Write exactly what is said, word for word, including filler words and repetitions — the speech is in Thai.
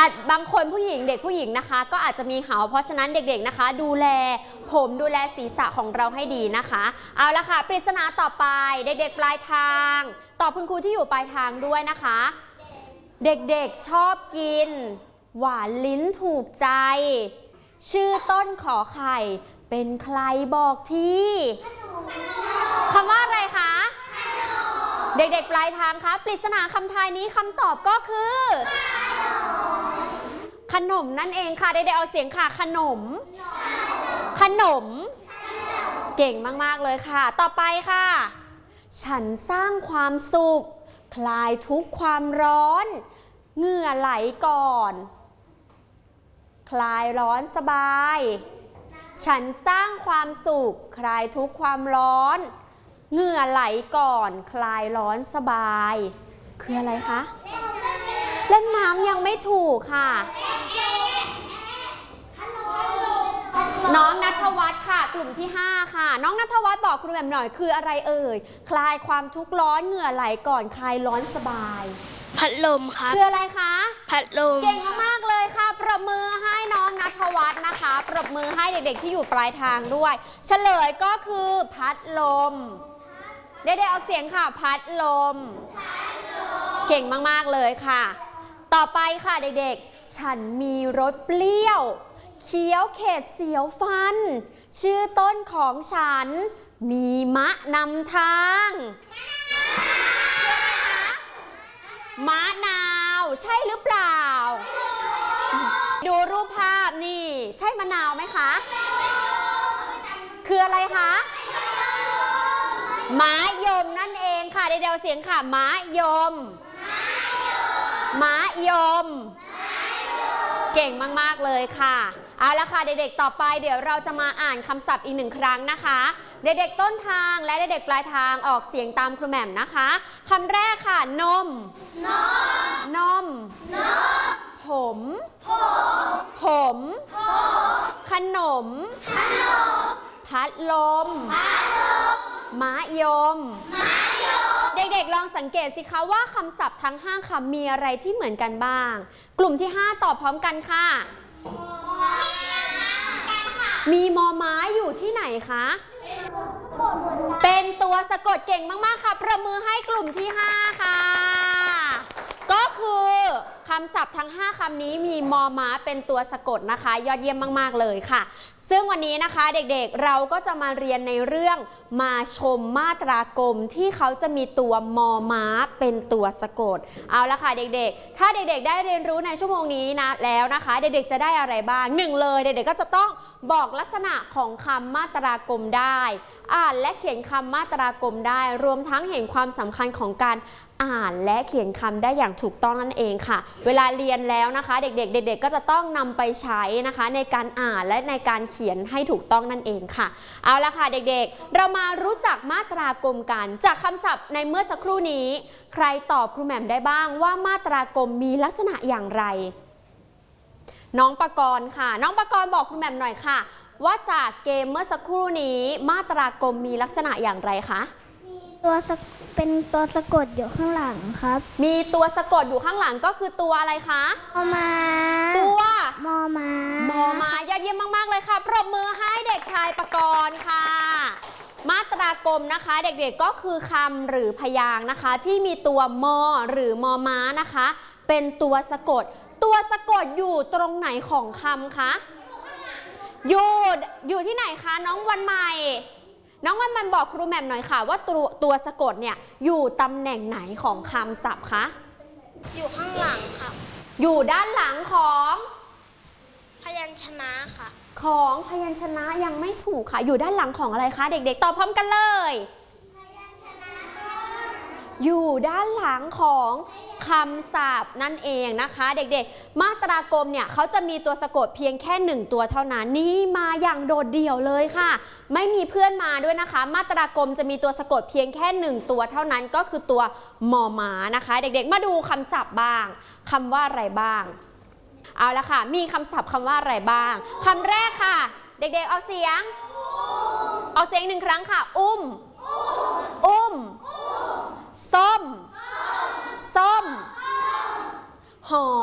อาจบางคนผู้หญิงเด็กผู้หญิงนะคะก็อาจจะมีเหาเพราะฉะนั้นเด็กๆนะคะดูแลผมดูแลศีรษะของเราให้ดีนะคะเอาละค่ะปริศนาต่อไปเด็กๆปลายทางตอบคุณครูที่อยู่ปลายทางด้วยนะคะเด็กๆชอบกินหวานลิ้นถูกใจชื่อต้นขอไข่เป็นใครบอกทีคำว่าอะไรคะเด็กๆปลายทางคะปริศนาคำทายนี้คำตอบก็คือขนมนั่นเองค่ะเด็กๆเอาเสียงค่ะขนมขนมเก่งมากๆเลยค่ะต่อไปค่ะฉันสร้างความสุขคลายทุกความร้อนเหงื่อไหลก่อนคลายร้อนสบายฉันสร้างความสุขคลายทุกความร้อนเหงื่อไหลก่อนคลายร้อนสบายคืออะไรคะเล่นน้ำยังไม่ถูกค่ะน้องณัฐวัฒน์ค่ะกลุ่มที่ห้าค่ะน้องณัฐวัฒน์บอกครูแหม่มหน่อยคืออะไรเอ่ยคลายความทุกข์ร้อนเหงื่อไหลก่อนคลายร้อนสบายพัดลมครับคืออะไรคะพัดลมเก่งมากๆเลยค่ะปรบมือให้น้องณัฐวัฒน์นะคะปรบมือให้เด็กๆที่อยู่ปลายทางด้วยเฉลยก็คือพัดลมเด็กๆออกเสียงค่ะพัดลมเก่งมากๆเลยค่ะต่อไปค่ะเด็กๆฉันมีรสเปรี้ยวเคี้ยวเข็ดเสียวฟันชื่อต้นของฉันมีมะนำทางมะนาวใช่หรือเปล่าดูรูปภาพนี่ใช่มะนาวไหมคะคืออะไรคะมะยมนั่นเองค่ะเดี๋ยวเสียงค่ะมะยมมะยมเก่งมากๆเลยค่ะเอาละค่ะเด็กๆต่อไปเดี๋ยวเราจะมาอ่านคำศัพท์อีกหนึ่งครั้งนะคะเด็กๆต้นทางและเด็กๆปลายทางออกเสียงตามครูแหม่มนะคะคำแรกค่ะนมนมนมผมผมขนมพัดลมมะยมเด็กๆลองสังเกตสิคะว่าคำศัพท์ทั้งห้าคำมีอะไรที่เหมือนกันบ้างกลุ่มที่ห้าตอบพร้อมกันค่ะมีมอม้าอยู่ที่ไหนคะเป็นตัวสะกดเก่งมากๆค่ะประมือให้กลุ่มที่ห้าค่ะก็คือคำศัพท์ทั้งห้าคำนี้มีมอม้าเป็นตัวสะกดนะคะยอดเยี่ยมมากๆเลยค่ะซึ่งวันนี้นะคะเด็กๆเราก็จะมาเรียนในเรื่องมาชมมาตรากลที่เขาจะมีตัวมอม้าเป็นตัวสะกดเอาละค่ะเด็กๆถ้าเด็กๆได้เรียนรู้ในชั่วโมงนี้นะแล้วนะคะเด็กๆจะได้อะไรบ้างหนึ่งเลยเด็กๆก็จะต้องบอกลักษณะของคำมาตรากลได้อ่านและเขียนคำมาตรากลได้รวมทั้งเห็นความสำคัญของการอ่านและเขียนคำได้อย่างถูกต้องนั่นเองค่ะเวลาเรียนแล้วนะคะเด็กๆเด็กๆก็จะต้องนำไปใช้นะคะในการอ่านและในการเขียนให้ถูกต้องนั่นเองค่ะเอาละค่ะเด็กๆเรามารู้จักมาตรากลกันจากคำศัพท์ในเมื่อสักครู่นี้ใครตอบครูแหม่มได้บ้างว่ามาตรากลมีลักษณะอย่างไรน้องปกรณ์ค่ะน้องปกรณ์บอกครูแหม่มหน่อยค่ะว่าจากเกมเมื่อสักครู่นี้มาตรากลมีลักษณะอย่างไรคะตัวเป็นตัวสะกดอยู่ข้างหลังครับมีตัวสะกดอยู่ข้างหลังก็คือตัวอะไรคะมอม้าตัวมอม้ามอม้ายอดเยี่ยมมากๆเลยค่ะปรบมือให้เด็กชายปกรณ์ค่ะมาตรากลนะคะเด็กๆก็คือคำหรือพยางค์นะคะที่มีตัวมอหรือมอม้านะคะเป็นตัวสะกดตัวสะกดอยู่ตรงไหนของคำคะอยู่อยู่ที่ไหนคะน้องวันใหม่น้องวันมันบอกครูแหม่มหน่อยค่ะว่าตัวตัวสะกดเนี่ยอยู่ตำแหน่งไหนของคำศัพท์คะอยู่ข้างหลังค่ะอยู่ด้านหลังของพยัญชนะค่ะของพยัญชนะยังไม่ถูกค่ะอยู่ด้านหลังของอะไรคะเด็กๆตอบพร้อมกันเลยพยัญชนะอยู่ด้านหลังของคำศัพท์นั่นเองนะคะเด็กๆมาตรากลเนี่ยเขาจะมีตัวสะกดเพียงแค่หนึ่งตัวเท่านั้นนี่มาอย่างโดดเดี่ยวเลยค่ะไม่มีเพื่อนมาด้วยนะคะมาตรากลจะมีตัวสะกดเพียงแค่หนึ่งตัวเท่านั้นก็คือตัวมอม้านะคะเด็กๆมาดูคำศัพท์บ้างคำว่าอะไรบ้างเอาละค่ะมีคำศัพท์คำว่าอะไรบ้างคำแรกค่ะเด็กๆออกเสียงออกเสียงหนึ่งครั้งค่ะอุ้มอุ้มส้มส้มหอม